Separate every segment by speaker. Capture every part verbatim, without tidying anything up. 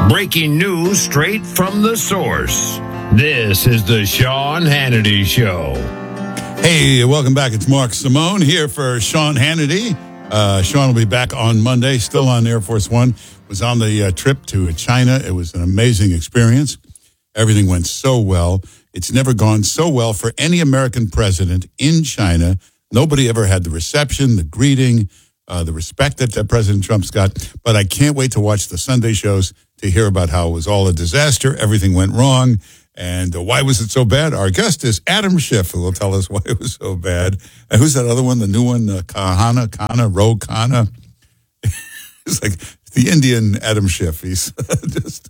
Speaker 1: Breaking news straight from the source. This is the Sean Hannity Show.
Speaker 2: Hey, welcome back. It's Mark Simone here for Sean Hannity. Uh, Sean will be back on Monday, still on Air Force One. Was on the uh, trip to China. It was an amazing experience. Everything went so well. It's never gone so well for any American president in China. Nobody ever had the reception, the greeting, uh, the respect that, that President Trump's got. But I can't wait to watch the Sunday shows to hear about how it was all a disaster. Everything went wrong. And uh, why was it so bad? Our guest is Adam Schiff, who will tell us why it was so bad. And who's that other one, the new one, uh, Kahana, Kana, Ro Kana? It's like the Indian Adam Schiff. He's just,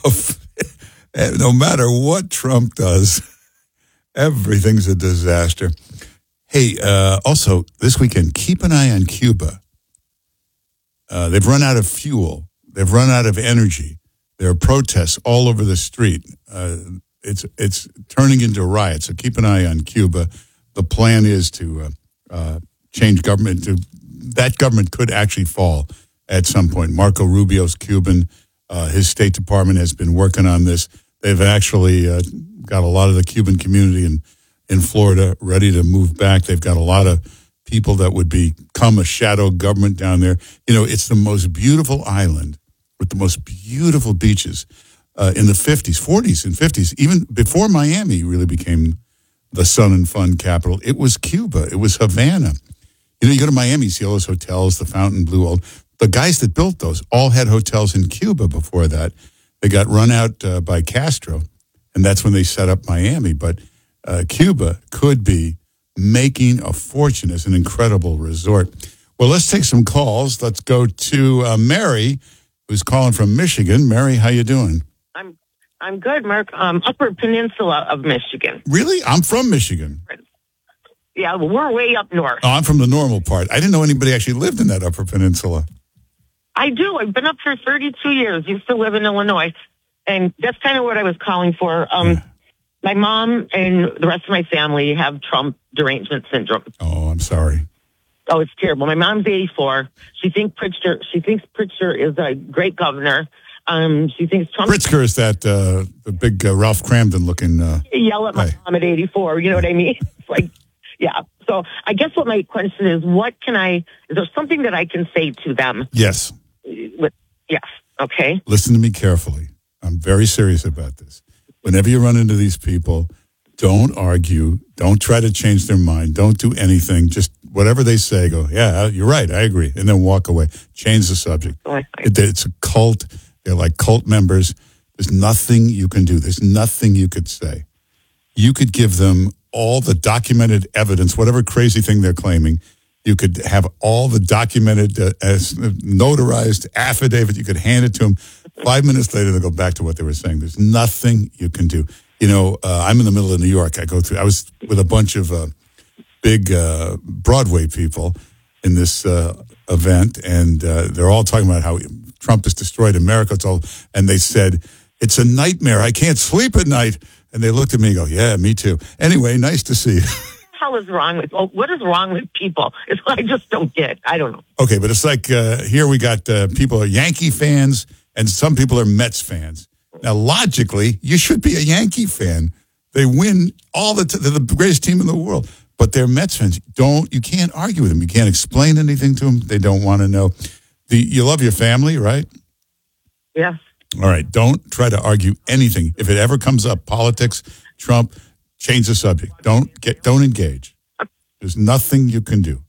Speaker 2: a, no matter what Trump does, everything's a disaster. Hey, uh, also, this weekend, keep an eye on Cuba. Uh, they've run out of fuel. They've run out of energy. There are protests all over the street. Uh, it's it's turning into a riot, so keep an eye on Cuba. The plan is to uh, uh, change government. To, that government could actually fall at some point. Marco Rubio's Cuban. Uh, his State Department has been working on this. They've actually uh, got a lot of the Cuban community in, in Florida ready to move back. They've got a lot of people that would become a shadow government down there. You know, it's the most beautiful island with the most beautiful beaches uh, in the fifties, forties and fifties. Even before Miami really became the sun and fun capital, it was Cuba. It was Havana. You know, you go to Miami, you see all those hotels, the Fontainebleau. Old. The guys that built those all had hotels in Cuba before that. They got run out uh, by Castro, and that's when they set up Miami. But uh, Cuba could be making a fortune as an incredible resort. Well, let's take some calls. Let's go to uh, Mary, who's calling from Michigan. Mary, how you doing?
Speaker 3: I'm I'm good, Mark. Um, Upper Peninsula of Michigan.
Speaker 2: Really? I'm from Michigan.
Speaker 3: Yeah, well, we're way up north.
Speaker 2: Oh, I'm from the normal part. I didn't know anybody actually lived in that Upper Peninsula.
Speaker 3: I do. I've been up for thirty-two years. Used to live in Illinois. And that's kind of what I was calling for. Um, yeah. My mom and the rest of my family have Trump derangement syndrome.
Speaker 2: Oh, I'm sorry.
Speaker 3: Oh, it's terrible. My mom's eighty-four. She thinks Pritzker, she thinks Pritzker is a great governor. Um, she thinks Trump...
Speaker 2: Pritzker is that uh, the big uh, Ralph Cramden-looking... Uh,
Speaker 3: yell at my
Speaker 2: guy.
Speaker 3: mom at eighty-four. You know what I mean? It's like, yeah. So I guess what my question is, what can I... Is there something that I can say to them?
Speaker 2: Yes.
Speaker 3: With, yes. Okay.
Speaker 2: Listen to me carefully. I'm very serious about this. Whenever you run into these people, don't argue. Don't try to change their mind. Don't do anything. Just whatever they say, go, yeah, you're right. I agree. And then walk away. Change the subject.
Speaker 3: Oh, it,
Speaker 2: it's a cult. They're like cult members. There's nothing you can do. There's nothing you could say. You could give them all the documented evidence, whatever crazy thing they're claiming. You could have all the documented, uh, as notarized affidavit. You could hand it to them. Five minutes later, they'll go back to what they were saying. There's nothing you can do. You know, uh, I'm in the middle of New York. I go through, I was with a bunch of uh, big uh, Broadway people in this uh, event, and uh, they're all talking about how Trump has destroyed America. It's all, and they said, it's a nightmare. I can't sleep at night. And they looked at me and go, yeah, me too. Anyway, nice to see you.
Speaker 3: What is wrong with oh, what is wrong with people? It's I just don't get. I don't know.
Speaker 2: Okay, but it's like uh, here we got uh, people are Yankee fans and some people are Mets fans. Now, logically, you should be a Yankee fan. They win all the t- they're the greatest team in the world, but they're Mets fans. Don't you can't argue with them. You can't explain anything to them. They don't want to know. The, you love your family, right?
Speaker 3: Yes.
Speaker 2: All right. Don't try to argue anything. If it ever comes up, politics, Trump. Change the subject. Don't get. Don't engage. There's nothing you can do.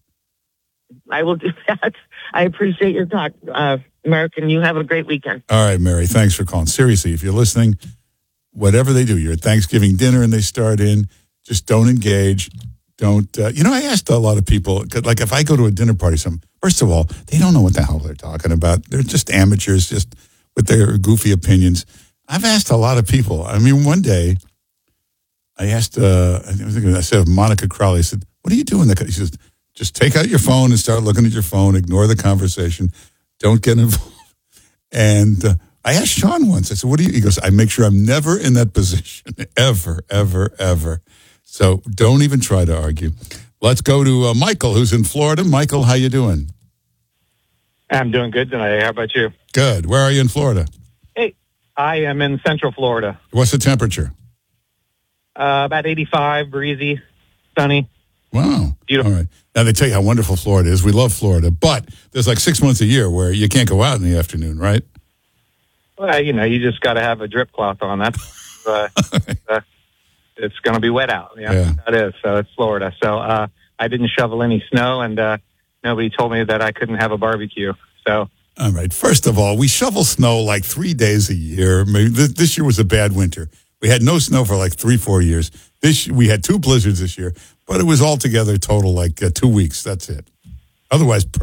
Speaker 3: I will do that. I appreciate your talk, uh, American. You have a great weekend.
Speaker 2: All right, Mary. Thanks for calling. Seriously, if you're listening, whatever they do, you're at Thanksgiving dinner and they start in, just don't engage. Don't. Uh, you know, I asked a lot of people. Like, if I go to a dinner party, some first of all, they don't know what the hell they're talking about. They're just amateurs, just with their goofy opinions. I've asked a lot of people. I mean, one day. I asked, uh, I think I said of Monica Crowley, I said, what are you doing? She says, just take out your phone and start looking at your phone. Ignore the conversation. Don't get involved. And uh, I asked Sean once, I said, what do you, he goes, I make sure I'm never in that position, ever, ever, ever. So don't even try to argue. Let's go to uh, Michael, who's in Florida. Michael, how you doing?
Speaker 4: I'm doing good tonight. How about you?
Speaker 2: Good. Where are you in Florida?
Speaker 3: Hey,
Speaker 4: I am in Central Florida.
Speaker 2: What's the temperature?
Speaker 4: Uh, about eighty-five, breezy, sunny.
Speaker 2: Wow.
Speaker 4: Beautiful.
Speaker 2: All right. Now, they tell you how wonderful Florida is. We love Florida. But there's like six months a year where you can't go out in the afternoon, right?
Speaker 4: Well, you know, you just got to have a drip cloth on. That's uh, uh, it's going to be wet out. Yeah,
Speaker 2: Yeah.
Speaker 4: that is. So it's Florida. So uh, I didn't shovel any snow, and uh, nobody told me that I couldn't have a barbecue. So
Speaker 2: All right. First of all, we shovel snow like three days a year. Maybe this, this year was a bad winter. We had no snow for like three, four years. This we had two blizzards this year, but it was altogether total like uh, two weeks. That's it. Otherwise,